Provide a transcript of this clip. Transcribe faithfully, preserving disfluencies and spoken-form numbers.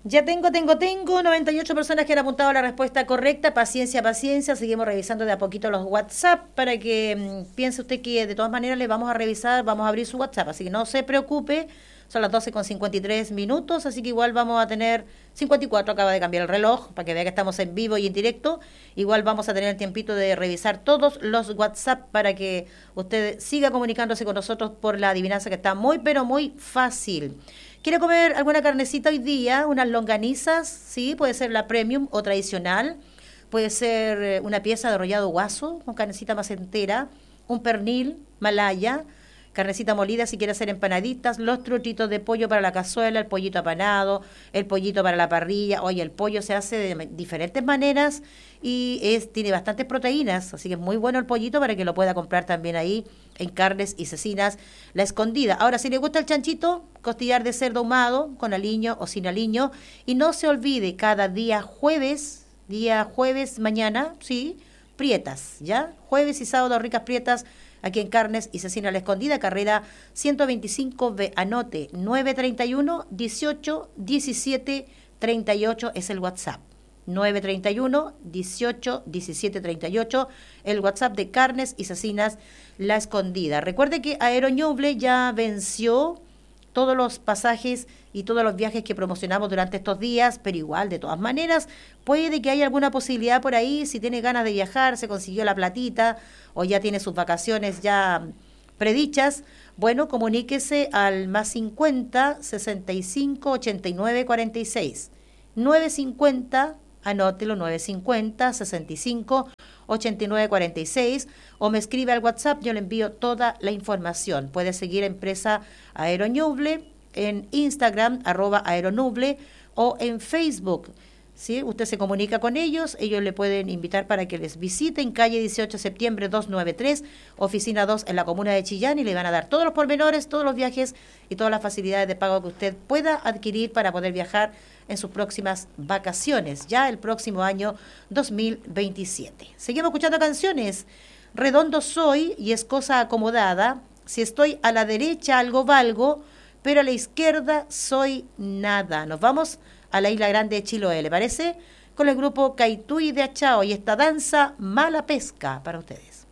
Ya tengo, tengo, tengo noventa y ocho personas que han apuntado la respuesta correcta. Paciencia, paciencia. Seguimos revisando de a poquito los WhatsApp para que mm, piense usted que de todas maneras le vamos a revisar, vamos a abrir su WhatsApp. Así que no se preocupe. Son las doce con cincuenta y tres minutos, así que igual vamos a tener cincuenta y cuatro, acaba de cambiar el reloj, para que vea que estamos en vivo y en directo. Igual vamos a tener el tiempito de revisar todos los WhatsApp para que usted siga comunicándose con nosotros por la adivinanza que está muy, pero muy fácil. ¿Quiere comer alguna carnecita hoy día? Unas longanizas, sí, puede ser la premium o tradicional. Puede ser eh, una pieza de arrollado guaso con carnecita más entera, un pernil, malaya, carnecita molida si quiere hacer empanaditas, los trutitos de pollo para la cazuela, el pollito apanado, el pollito para la parrilla. Oye, el pollo se hace de diferentes maneras y es tiene bastantes proteínas, así que es muy bueno el pollito para que lo pueda comprar también ahí en Carnes y Cecinas La Escondida. Ahora, si le gusta el chanchito, costillar de cerdo ahumado con aliño o sin aliño. Y no se olvide, cada día jueves, día jueves, mañana, sí, prietas, ¿ya? Jueves y sábado, ricas prietas, aquí en Carnes y Cecina La Escondida, carrera ciento veinticinco B, anote, nueve treinta y uno, dieciocho, diecisiete, treinta y ocho es el WhatsApp. nueve treinta y uno, dieciocho, diecisiete, treinta y ocho, el WhatsApp de Carnes y Cecinas La Escondida. Recuerde que Aeroñuble ya venció todos los pasajes y todos los viajes que promocionamos durante estos días, pero igual, de todas maneras, puede que haya alguna posibilidad por ahí, si tiene ganas de viajar, se consiguió la platita o ya tiene sus vacaciones ya predichas, bueno, comuníquese al más cincuenta, sesenta y cinco, ochenta y nueve, cuarenta y seis, nueve cincuenta, anótelo, nueve cincuenta, sesenta y cinco, ochenta y nueve, cuarenta y seis, o me escribe al WhatsApp, yo le envío toda la información. Puede seguir a Empresa Aeroñuble en Instagram, arroba Aeronuble, o en Facebook. ¿Sí? Usted se comunica con ellos, ellos le pueden invitar para que les visiten, calle dieciocho de septiembre doscientos noventa y tres, oficina dos en la comuna de Chillán, y le van a dar todos los pormenores, todos los viajes y todas las facilidades de pago que usted pueda adquirir para poder viajar en sus próximas vacaciones, ya el próximo año dos mil veintisiete. Seguimos escuchando canciones. Redondo soy y es cosa acomodada, si estoy a la derecha algo valgo, pero a la izquierda soy nada. Nos vamos a la Isla Grande de Chiloé, ¿le parece? Con el grupo Caituí de Achao y esta danza Mala Pesca para ustedes.